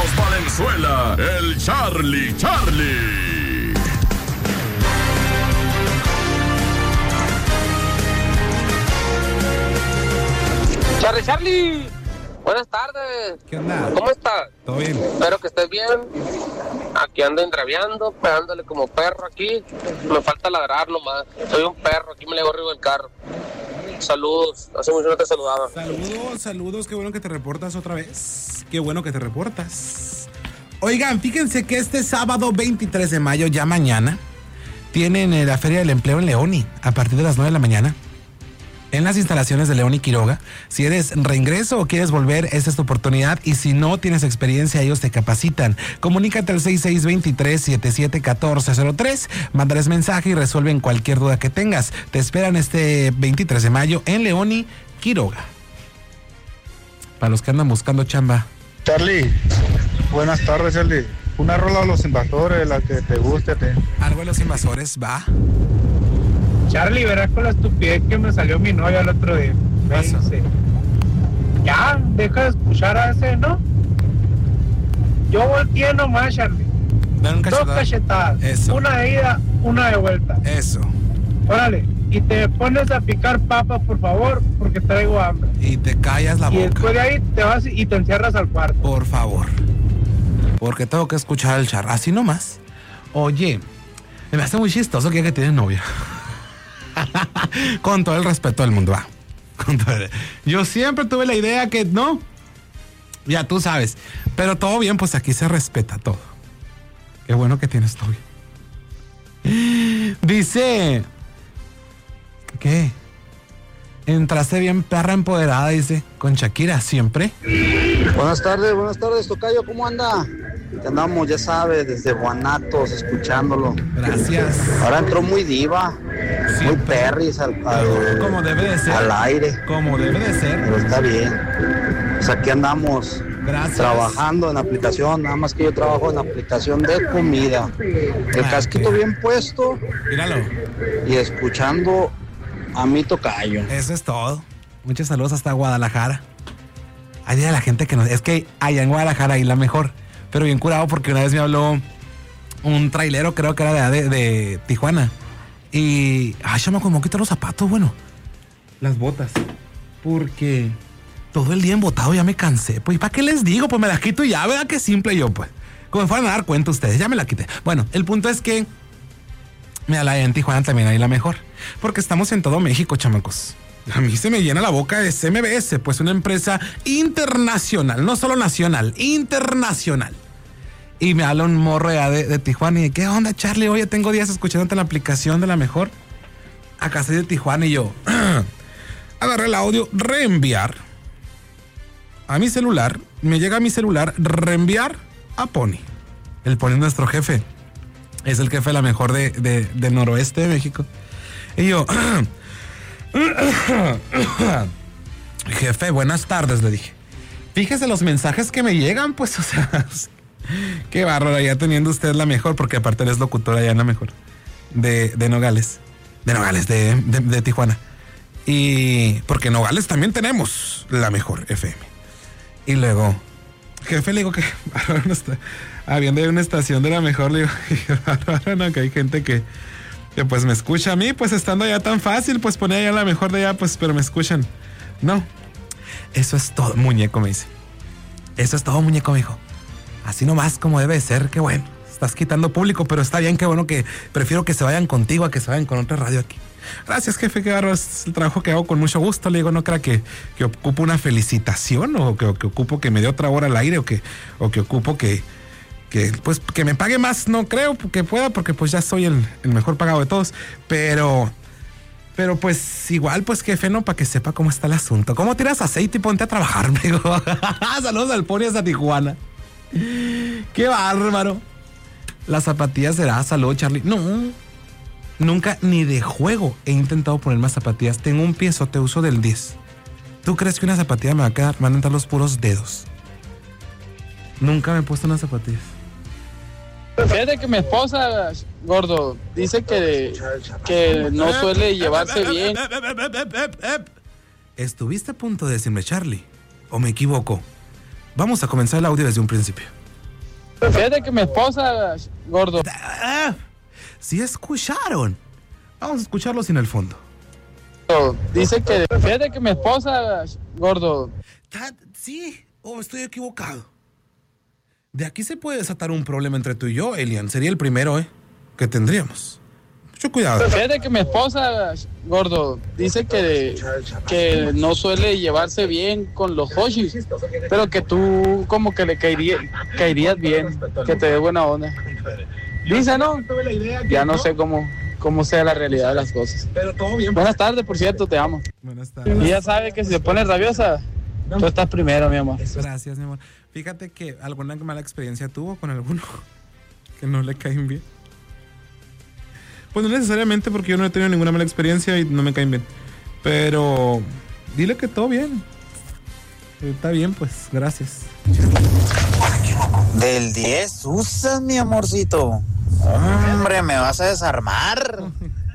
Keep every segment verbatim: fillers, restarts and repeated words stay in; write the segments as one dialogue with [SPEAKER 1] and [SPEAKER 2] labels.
[SPEAKER 1] Carlos Valenzuela, el Charlie Charlie.
[SPEAKER 2] Charlie Charlie, buenas tardes.
[SPEAKER 3] ¿Qué onda?
[SPEAKER 2] ¿Cómo estás?
[SPEAKER 3] ¿Todo bien?
[SPEAKER 2] Espero que estés bien. Aquí ando entraviando, pegándole como perro aquí. Me falta ladrar nomás. Soy un perro, aquí me le hago arriba del carro. Saludos, hace mucho no te saludaba.
[SPEAKER 3] Saludos, saludos, qué bueno que te reportas otra vez. Qué bueno que te reportas. Oigan, fíjense que este sábado veintitrés de mayo, ya mañana, tienen la Feria del Empleo en Leoni, a partir de las nueve de la mañana. En las instalaciones de Leoni Quiroga. Si eres reingreso o quieres volver, esta es tu oportunidad. Y si no tienes experiencia, ellos te capacitan. Comunícate al seis seis dos tres, siete siete uno cuatro cero tres. Mándales mensaje y resuelven cualquier duda que tengas. Te esperan este veintitrés de mayo en Leoni Quiroga. Para los que andan buscando chamba.
[SPEAKER 4] Charlie, buenas tardes, Charlie. Una rola de los invasores, la que te guste. Te...
[SPEAKER 3] Algo de los invasores, va.
[SPEAKER 5] Charlie, verás con la estupidez que me salió mi novia el otro día. Me dice, ya, deja de escuchar a ese, ¿no? Yo volteé nomás, Charlie.
[SPEAKER 3] Dan un
[SPEAKER 5] Dos
[SPEAKER 3] cachetado.
[SPEAKER 5] cachetadas.
[SPEAKER 3] Eso.
[SPEAKER 5] Una de ida, una de vuelta.
[SPEAKER 3] Eso.
[SPEAKER 5] Órale, y te pones a picar papas, por favor, porque traigo hambre.
[SPEAKER 3] Y te callas la
[SPEAKER 5] Y
[SPEAKER 3] boca.
[SPEAKER 5] después de ahí te vas y te encierras al cuarto.
[SPEAKER 3] Por favor. Porque tengo que escuchar el char. Así nomás. Oye, me hace muy chistoso que ya que tienes novia. Con todo el respeto del mundo, va. Con todo el... Yo siempre tuve la idea que no. Ya tú sabes. Pero todo bien, pues aquí se respeta todo. Qué bueno que tienes novia. Dice. ¿Qué? Entraste bien perra empoderada, dice. Con Shakira, siempre.
[SPEAKER 6] Buenas tardes, buenas tardes, tocayo, ¿cómo anda? Te andamos, ya sabes, desde Guanatos, escuchándolo.
[SPEAKER 3] Gracias.
[SPEAKER 6] Ahora entró muy diva, muy perris al, al,
[SPEAKER 3] Como debe de ser.
[SPEAKER 6] al aire.
[SPEAKER 3] Como debe de ser.
[SPEAKER 6] Pero está bien. Pues aquí andamos.
[SPEAKER 3] Gracias.
[SPEAKER 6] Trabajando en aplicación, nada más que yo trabajo en aplicación de comida. El
[SPEAKER 3] Ah,
[SPEAKER 6] casquito
[SPEAKER 3] ok.
[SPEAKER 6] bien puesto
[SPEAKER 3] Míralo.
[SPEAKER 6] y escuchando a mi tocayo.
[SPEAKER 3] Eso es todo. Muchos saludos hasta Guadalajara. Hay de la gente que nos... Es que allá en Guadalajara hay la mejor. Pero bien curado porque una vez me habló un trailero, creo que era de, de, de Tijuana. Y... Ay, chama, como quitar los zapatos, bueno. Las botas. Porque todo el día embotado ya me cansé. Pues, ¿y para qué les digo? Pues me las quito y ya, ¿verdad? Qué simple yo, pues. Como me fueran a dar cuenta ustedes, ya me la quité. Bueno, el punto es que... Mira, la en Tijuana también hay la mejor. Porque estamos en todo México, chamacos. A mí se me llena la boca de C M B S, pues una empresa internacional, no solo nacional, internacional. Y me habla un morro ya de, de Tijuana y de, ¿qué onda, Charlie? Oye, tengo días escuchándote la aplicación de la mejor. Acá soy de Tijuana y yo agarré el audio, reenviar a mi celular, me llega a mi celular, reenviar a Pony. El Pony es nuestro jefe. Es el jefe de la mejor de, de, del noroeste de México. Y yo... Jefe, buenas tardes, le dije. Fíjese los mensajes que me llegan, pues, o sea, qué bárbaro, ya teniendo usted la mejor, porque aparte eres locutora ya en la mejor, de, de Nogales, de Nogales, de, de, de Tijuana. Y porque en Nogales también tenemos la mejor F M. Y luego, jefe, le digo que habiendo una estación de la mejor, le digo, no, que hay gente que que pues me escucha a mí, pues estando allá tan fácil, pues ponía allá la mejor de allá, pues, pero me escuchan. No, eso es todo, muñeco, me dice. Eso es todo, muñeco, me dijo. Así nomás como debe ser, qué bueno. Estás quitando público, pero está bien, qué bueno que prefiero que se vayan contigo a que se vayan con otra radio aquí. Gracias, jefe, que agarro, es el trabajo que hago con mucho gusto. Le digo, no crea que, que ocupo una felicitación o que, o que ocupo que me dé otra hora al aire o que, o que ocupo que... que pues que me pague más, no creo que pueda, porque pues ya soy el, el mejor pagado de todos, pero pero pues igual, pues jefe, no, para que sepa cómo está el asunto. ¿Cómo tiras aceite y ponte a trabajar, amigo? Saludos al Pony hasta Tijuana. Qué bárbaro. Las zapatillas será, salud, Charlie. No, nunca ni de juego he intentado poner más zapatillas. Tengo un piezote, uso del diez. ¿Tú crees que una zapatilla me va a quedar? Me van a entrar los puros dedos. Nunca me he puesto unas zapatillas.
[SPEAKER 7] Fíjate que mi esposa, gordo, dice que, que no suele llevarse bien.
[SPEAKER 3] ¿Estuviste a punto de decirme, Charlie? ¿O me equivoco? Vamos a comenzar el audio desde un principio.
[SPEAKER 7] Fíjate que mi esposa, gordo.
[SPEAKER 3] Ah, sí escucharon. Vamos a escucharlo sin el fondo.
[SPEAKER 7] Dice que, fíjate que mi esposa, gordo.
[SPEAKER 3] Sí, o estoy equivocado. De aquí se puede desatar un problema entre tú y yo, Elian. Sería el primero, ¿eh? Que tendríamos. Mucho cuidado.
[SPEAKER 7] Fíjate que mi esposa, gordo, dice que, que no suele llevarse bien con los hoshis, pero que tú como que le caería, caerías bien, que te dé buena onda. Dice, ¿no? Ya no sé cómo, cómo sea la realidad de las cosas. Buenas tardes, por cierto, te amo.
[SPEAKER 3] Buenas tardes.
[SPEAKER 7] Y ya sabe que si se pone rabiosa, tú estás primero, mi amor.
[SPEAKER 3] Gracias, mi amor. Fíjate que alguna mala experiencia tuvo con alguno que no le caen bien. Pues no necesariamente, porque yo no he tenido ninguna mala experiencia y no me caen bien. Pero dile que todo bien. Está bien, pues, gracias.
[SPEAKER 8] Del diez usas, mi amorcito. Hombre, me vas a desarmar.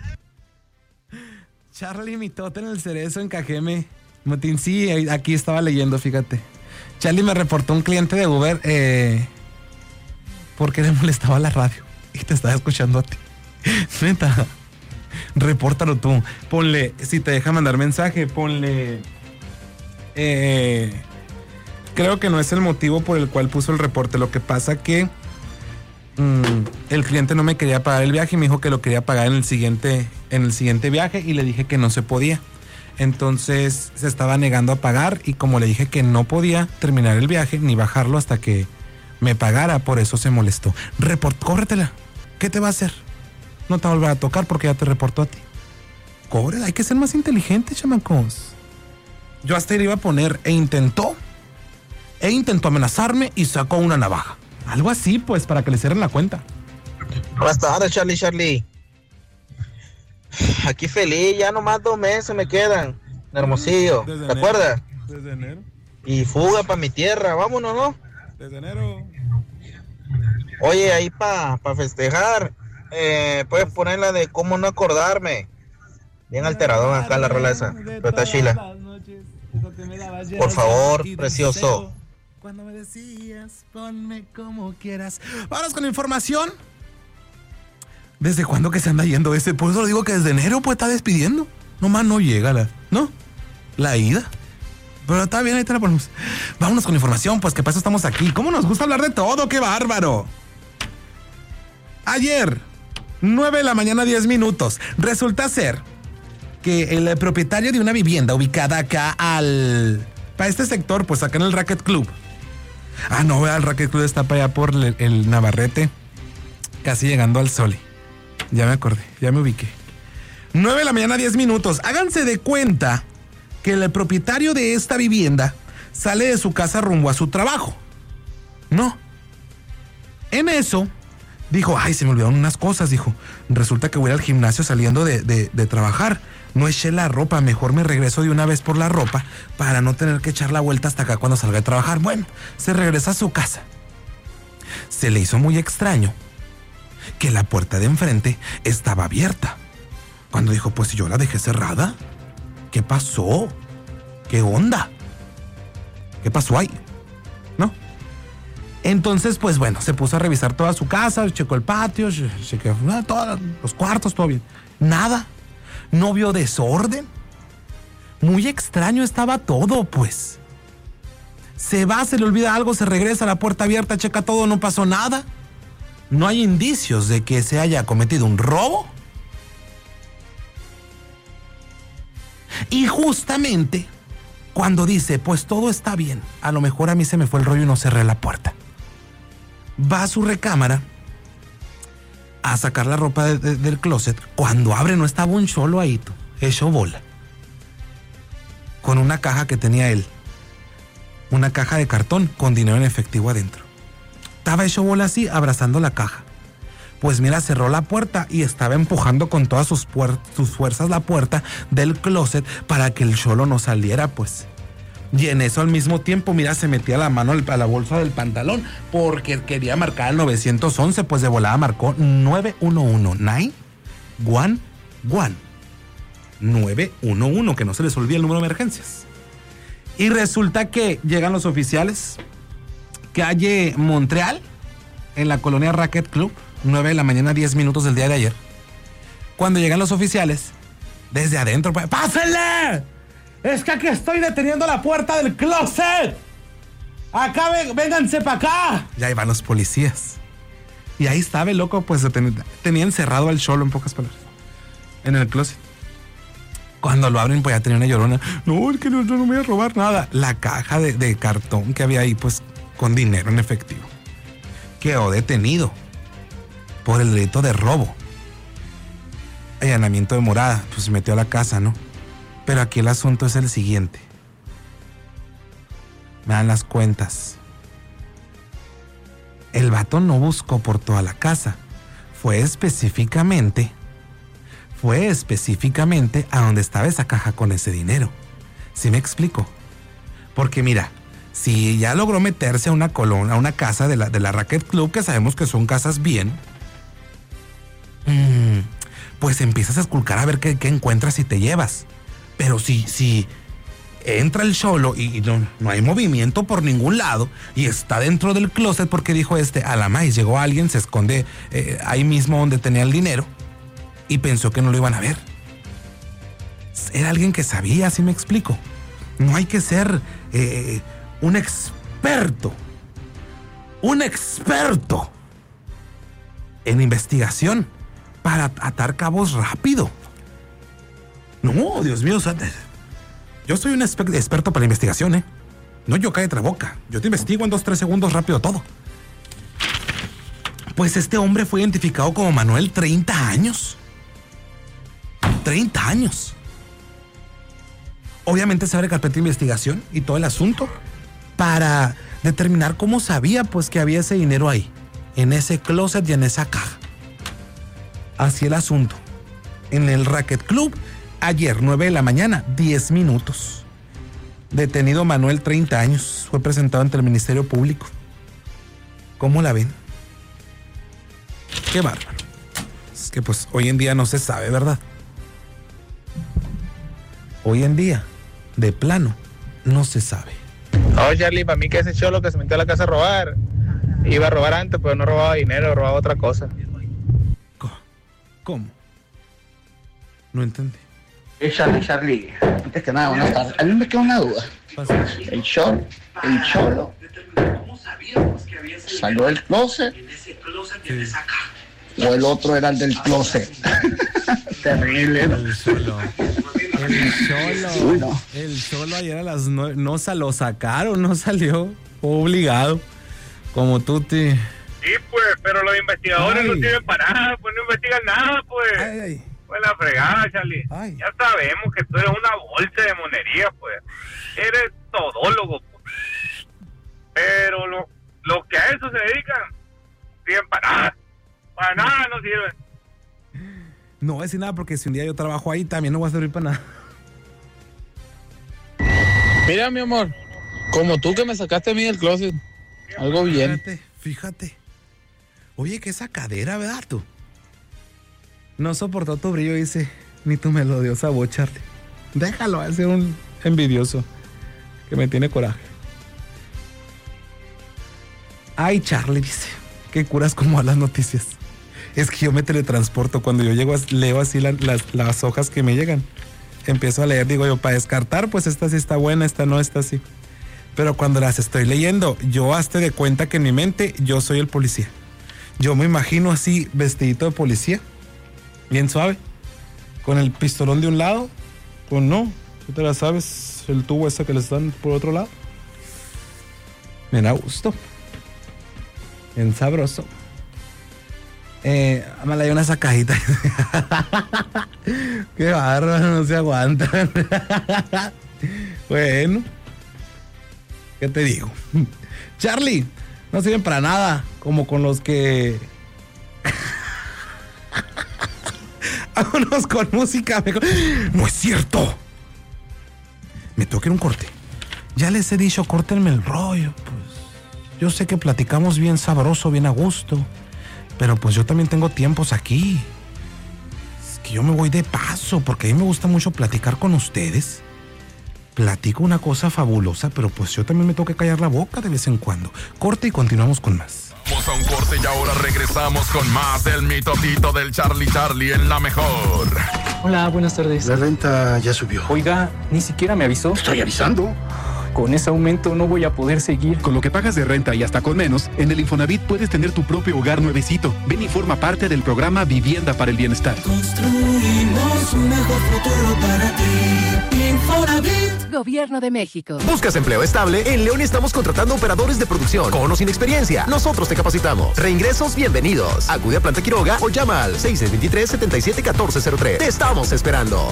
[SPEAKER 3] Charlie mitote en el cerezo en Cajeme. Motín, sí, aquí estaba leyendo, fíjate. Charlie me reportó un cliente de Uber eh, porque le molestaba la radio y te estaba escuchando a ti. Neta, repórtalo tú. Ponle, si te deja mandar mensaje, ponle. Eh, creo que no es el motivo por el cual puso el reporte. Lo que pasa que mm, el cliente no me quería pagar el viaje y me dijo que lo quería pagar en el siguiente, en el siguiente viaje y le dije que no se podía. Entonces se estaba negando a pagar y como le dije que no podía terminar el viaje ni bajarlo hasta que me pagara, por eso se molestó. Report, córretela. ¿Qué te va a hacer? No te va a volver a tocar porque ya te reportó a ti. Cóbrela, hay que ser más inteligentes, chamacos. Yo hasta le iba a poner e intentó, e intentó amenazarme y sacó una navaja. Algo así, pues, para que le cierren la cuenta.
[SPEAKER 9] Buenas tardes, Charlie, Charlie. Aquí feliz, ya nomás dos meses me quedan. Hermosillo,
[SPEAKER 3] Desde
[SPEAKER 9] ¿te
[SPEAKER 3] enero.
[SPEAKER 9] acuerdas?
[SPEAKER 3] Desde enero.
[SPEAKER 9] Y fuga para mi tierra, vámonos, ¿no?
[SPEAKER 3] Desde enero.
[SPEAKER 9] Oye, ahí para pa festejar, eh, puedes poner la de cómo no acordarme. Bien alteradón acá la rola esa. Pero está chila. Por favor, precioso.
[SPEAKER 3] Cuando me decías, ponme como quieras. Vámonos con información. ¿Desde cuándo que se anda yendo ese? Por eso lo digo que desde enero pues está despidiendo. Nomás no llega la, ¿no? La ida. Pero está bien, ahí te la ponemos. Vámonos con información, pues que para eso estamos aquí. ¿Cómo nos gusta hablar de todo? ¡Qué bárbaro! Ayer, nueve de la mañana, diez minutos. Resulta ser que el propietario de una vivienda ubicada acá al... Para este sector, pues acá en el Racket Club. Ah, no, vea, el Racket Club está para allá por el, el Navarrete. Casi llegando al Soli. Ya me acordé, ya me ubiqué. nueve de la mañana, diez minutos. Háganse de cuenta que el propietario de esta vivienda sale de su casa rumbo a su trabajo. No. En eso, dijo, ay, se me olvidaron unas cosas, dijo. Resulta que voy al gimnasio saliendo de, de, de trabajar. No eché la ropa, mejor me regreso de una vez por la ropa para no tener que echar la vuelta hasta acá cuando salga de trabajar. Bueno, se regresa a su casa. Se le hizo muy extraño que la puerta de enfrente estaba abierta. Cuando dijo, pues yo la dejé cerrada. ¿Qué pasó? ¿Qué onda? ¿Qué pasó ahí? ¿No? Entonces, pues bueno, se puso a revisar toda su casa, checó el patio, chequeó todos los cuartos, todo bien. Nada. No vio desorden. Muy extraño estaba todo, pues. Se va, se le olvida algo, se regresa, la puerta abierta, checa todo, no pasó nada. No hay indicios de que se haya cometido un robo. Y justamente cuando dice, pues todo está bien, a lo mejor a mí se me fue el rollo y no cerré la puerta. Va a su recámara a sacar la ropa de, de, del closet. Cuando abre no estaba un cholo ahí, tú, hecho bola. Con una caja que tenía él. Una caja de cartón con dinero en efectivo adentro. Estaba hecho bola así, abrazando la caja. Pues mira, cerró la puerta y estaba empujando con todas sus, puer- sus fuerzas la puerta del closet para que el cholo no saliera, pues. Y en eso al mismo tiempo, mira, se metía la mano a la bolsa del pantalón porque quería marcar el nueve once, pues de volada marcó nueve uno uno, nueve uno uno. nueve uno uno, que no se les olvide el número de emergencias. Y resulta que llegan los oficiales, calle Montreal, en la colonia Racket Club, nueve de la mañana, diez minutos del día de ayer. Cuando llegan los oficiales, desde adentro, pues, ¡pásenle! Es que aquí estoy deteniendo la puerta del closet. Acá, ven, vénganse para acá. Y ahí van los policías. Y ahí estaba el loco, pues tenía encerrado al cholo, en pocas palabras, en el closet. Cuando lo abren, pues ya tenía una llorona. No, es que no, no me voy a robar nada. La caja de, de cartón que había ahí, pues con dinero en efectivo. Quedó detenido por el delito de robo. Allanamiento de morada, pues se metió a la casa, ¿no? Pero aquí el asunto es el siguiente. Me dan las cuentas. El vato no buscó por toda la casa. Fue específicamente, fue específicamente a donde estaba esa caja con ese dinero. ¿Sí me explico? Porque mira, si ya logró meterse a una colonia, a una casa de la, de la Racket Club, que sabemos que son casas bien, mmm, pues empiezas a esculcar a ver qué, qué encuentras y te llevas. Pero si, si entra el cholo y, y no, no hay movimiento por ningún lado y está dentro del closet porque dijo este, a la maíz, llegó alguien, se esconde eh, ahí mismo donde tenía el dinero y pensó que no lo iban a ver. Era alguien que sabía, ¿sí me explico? No hay que ser eh, un experto, un experto en investigación para atar cabos rápido. No, Dios mío, o sea, yo soy un exper- experto para la investigación, ¿eh? No, yo cállate la boca. Yo te investigo en dos, tres segundos rápido todo. Pues este hombre fue identificado como Manuel, treinta años. treinta años. Obviamente se abre carpeta de investigación y todo el asunto para determinar cómo sabía pues que había ese dinero ahí, en ese closet y en esa caja. Así el asunto. En el Racket Club, ayer, nueve de la mañana, diez minutos. Detenido Manuel, treinta años. Fue presentado ante el Ministerio Público. ¿Cómo la ven? Qué bárbaro. Es que pues hoy en día no se sabe, ¿verdad? Hoy en día, de plano, no se sabe.
[SPEAKER 5] No, Charlie, para mí que ese cholo que se metió a la casa a robar, iba a robar antes, pero no robaba dinero, robaba otra cosa.
[SPEAKER 3] ¿Cómo? No entendí.
[SPEAKER 10] Eh, Charlie, Charlie, antes que nada, buenas tardes. A mí me queda una duda. El cholo, el cholo salió del closet, o el otro era el del closet. Terrible, ¿no?
[SPEAKER 3] El cholo. El cholo.
[SPEAKER 10] Uy, no.
[SPEAKER 3] El cholo ayer a las nueve. No se lo sacaron, no salió. Fue obligado. Como tú te.
[SPEAKER 11] Sí, pues, pero los investigadores
[SPEAKER 3] Ay.
[SPEAKER 11] no sirven para nada, pues no investigan nada, pues.
[SPEAKER 3] Ay, ay.
[SPEAKER 11] Pues la fregada, Charlie.
[SPEAKER 3] Ay.
[SPEAKER 11] Ya sabemos que tú eres una bolsa de monería, pues. Eres todólogo, pues. Pero lo, lo que a eso se dedican, sirven para nada. Para nada no sirven.
[SPEAKER 3] No voy a decir nada porque si un día yo trabajo ahí también no voy a servir para nada.
[SPEAKER 7] Mira, mi amor, como tú que me sacaste a mí del closet, algo bien.
[SPEAKER 3] Fíjate, fíjate. Oye, qué sacadera, ¿verdad tú? No soportó tu brillo, dice, ni tu melodiosa voz, Charlie. Déjalo, va a ser un envidioso que me tiene coraje. Ay, Charlie, dice, que curas como a las noticias. Es que yo me teletransporto. Cuando yo llego, a, leo así la, las, las hojas que me llegan. Empiezo a leer, digo yo, para descartar, pues esta sí está buena, esta no, esta sí. Pero cuando las estoy leyendo, yo hazte de cuenta que en mi mente yo soy el policía. Yo me imagino así, vestidito de policía, bien suave, con el pistolón de un lado, pues no, tú te la sabes, el tubo ese que les dan por otro lado. Me da gusto. Bien sabroso. Eh, me la dio una sacadita. Qué bárbaro, no se aguanta. Bueno, ¿qué te digo? Charlie, no sirven para nada, como con los que... Vámonos con música mejor. No es cierto. Me toca ir un corte. Ya les he dicho, córtenme el rollo, pues. Yo sé que platicamos bien sabroso, bien a gusto. Pero pues yo también tengo tiempos aquí. Es que yo me voy de paso, porque a mí me gusta mucho platicar con ustedes. Platico una cosa fabulosa, pero pues yo también me tengo que callar la boca de vez en cuando. Corte y continuamos con más.
[SPEAKER 1] Vamos a un corte y ahora regresamos con más del mitotito del Charlie Charlie en La Mejor.
[SPEAKER 12] Hola, buenas tardes.
[SPEAKER 13] La renta ya subió.
[SPEAKER 12] Oiga, ni siquiera me avisó.
[SPEAKER 13] Estoy avisando.
[SPEAKER 12] Con ese aumento no voy a poder seguir.
[SPEAKER 13] Con lo que pagas de renta y hasta con menos, en el Infonavit puedes tener tu propio hogar nuevecito. Ven y forma parte del programa Vivienda para el Bienestar.
[SPEAKER 14] Construimos un mejor futuro para ti. Infonavit.
[SPEAKER 15] Gobierno de México.
[SPEAKER 16] ¿Buscas empleo estable? En León estamos contratando operadores de producción, con o sin experiencia. Nosotros te capacitamos. Reingresos, bienvenidos. Acude a Planta Quiroga o llama al seis seis dos tres, siete siete uno cuatro cero tres. Te estamos esperando.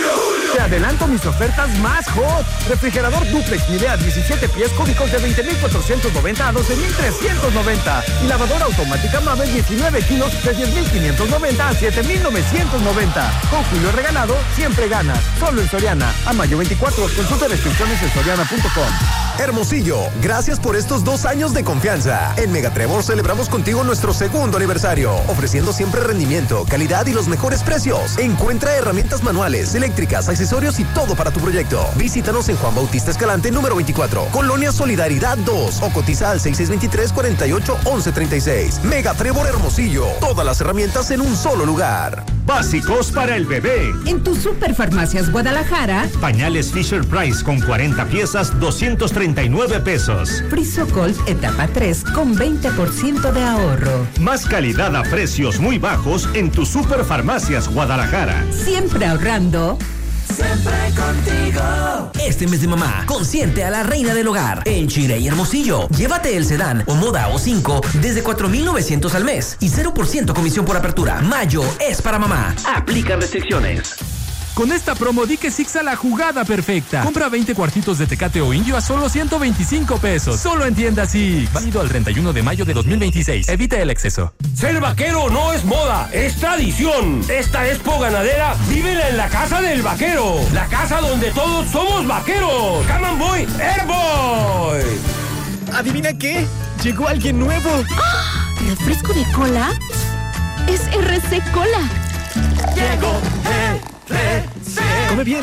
[SPEAKER 17] Te adelanto mis ofertas más hot. Refrigerador duplex Midea diecisiete pies cúbicos de veinte mil cuatrocientos noventa a doce mil trescientos noventa. Y lavadora automática Mabel diecinueve kilos de diez mil quinientos noventa a siete mil novecientos noventa. Con Julio regalado, siempre ganas. Solo en Soriana. A mayo veinticuatro. Consulta restricciones en soriana punto com.
[SPEAKER 16] Hermosillo, gracias por estos dos años de confianza. En Megatrevor celebramos contigo nuestro segundo aniversario, ofreciendo siempre rendimiento, calidad y los mejores precios. Encuentra herramientas manuales, eléctricas, accesorios y todo para tu proyecto. Visítanos en Juan Bautista Escalante número veinticuatro, Colonia Solidaridad dos, o cotiza al seis seis dos tres, cuarenta y ocho, once treinta y seis. Megatrevor Hermosillo, todas las herramientas en un solo lugar.
[SPEAKER 18] Básicos para el bebé.
[SPEAKER 19] En tu Superfarmacias Guadalajara,
[SPEAKER 18] pañales Fisher Price con cuarenta piezas, doscientos treinta y nueve pesos.
[SPEAKER 19] Frisocolt etapa tres con veinte por ciento de ahorro.
[SPEAKER 18] Más calidad a precios muy bajos en tu Superfarmacias Guadalajara.
[SPEAKER 19] Siempre ahorrando.
[SPEAKER 14] Siempre contigo.
[SPEAKER 20] Este mes de mamá, consiente a la reina del hogar. En Chirey Hermosillo, llévate el sedán o moda O cinco desde cuatro mil novecientos al mes y cero por ciento comisión por apertura. Mayo es para mamá. Aplican restricciones.
[SPEAKER 21] Con esta promo di que Six a la jugada perfecta. Compra veinte cuartitos de Tecate o Indio a solo ciento veinticinco pesos. Solo en tienda Six. Válido al treinta y uno de mayo de dos mil veintiséis. Evita el exceso.
[SPEAKER 22] Ser vaquero no es moda, es tradición. Esta expo ganadera, vívela en la casa del vaquero. La casa donde todos somos vaqueros. Come on, boy, Airboy.
[SPEAKER 23] ¿Adivina qué? Llegó alguien nuevo.
[SPEAKER 15] ¡Ah! ¿Refresco de cola? Es R C Cola.
[SPEAKER 14] Llegó R C.
[SPEAKER 23] Come bien.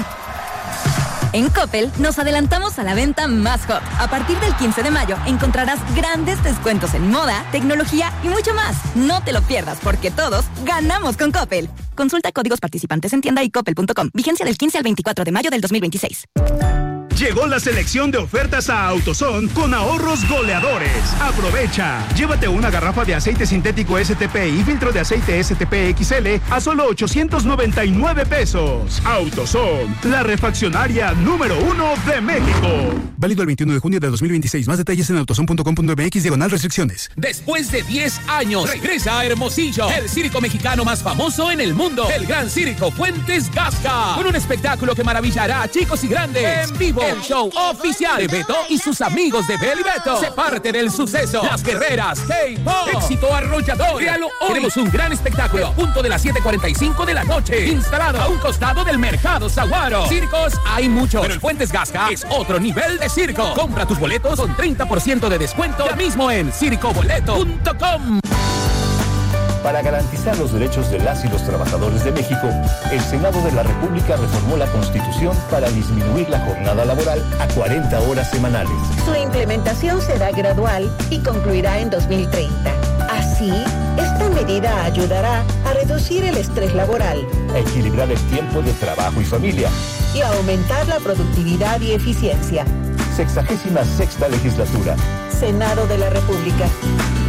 [SPEAKER 15] En Coppel nos adelantamos a la venta más hot. A partir del quince de mayo encontrarás grandes descuentos en moda, tecnología y mucho más. No te lo pierdas porque todos ganamos con Coppel. Consulta códigos participantes en tienda y coppel punto com. Vigencia del quince al veinticuatro de mayo del dos mil veintiséis.
[SPEAKER 18] Llegó la selección de ofertas a AutoZone con ahorros goleadores. Aprovecha. Llévate una garrafa de aceite sintético S T P y filtro de aceite S T P X L a solo ochocientos noventa y nueve pesos. AutoZone, la refaccionaria número uno de México.
[SPEAKER 13] Válido el veintiuno de junio de dos mil veintiséis. Más detalles en autozone punto com punto m x diagonal restricciones.
[SPEAKER 24] Después de diez años, regresa a Hermosillo, el circo mexicano más famoso en el mundo, el Gran Circo Fuentes Gasca, con un espectáculo que maravillará a chicos y grandes. En vivo, el show oficial de Beto y sus amigos de Bel y Beto. Se parte del suceso. Las guerreras, K-Pop, éxito arrollador. Créalo hoy. Tenemos un gran espectáculo a punto de las siete cuarenta y cinco de la noche, instalado a un costado del Mercado Saguaro. Circos hay muchos, pero el Fuentes Gasca es otro nivel de circo. Compra tus boletos con treinta por ciento de descuento ya mismo en circo boleto punto com.
[SPEAKER 25] Para garantizar los derechos de las y los trabajadores de México, el Senado de la República reformó la Constitución para disminuir la jornada laboral a cuarenta horas semanales.
[SPEAKER 26] Su implementación será gradual y concluirá en dos mil treinta. Así, esta medida ayudará a reducir el estrés laboral,
[SPEAKER 25] a equilibrar el tiempo de trabajo y familia
[SPEAKER 26] y a aumentar la productividad y eficiencia.
[SPEAKER 25] Sexagésima sexta legislatura.
[SPEAKER 26] Senado de la República.